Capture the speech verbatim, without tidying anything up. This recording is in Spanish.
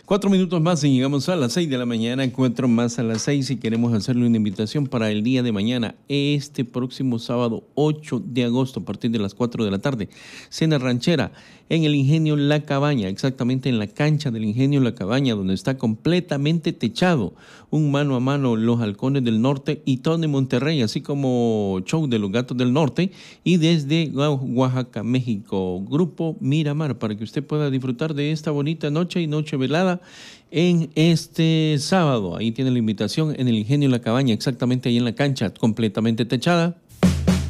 Cuatro minutos más y llegamos a las seis de la mañana, cuatro más a las seis y queremos hacerle una invitación para el día de mañana, este próximo sábado ocho de agosto a partir de las cuatro de la tarde. Cena ranchera en el Ingenio La Cabaña, exactamente en la cancha del Ingenio La Cabaña, donde está completamente techado. Un mano a mano Los Halcones del Norte y Tony Monterrey, así como show de los Gatos del Norte y desde Oaxaca, México, Grupo Miramar, para que usted pueda disfrutar de esta bonita noche y noche velada en este sábado. Ahí tiene la invitación en el Ingenio La Cabaña, exactamente ahí en la cancha, completamente techada.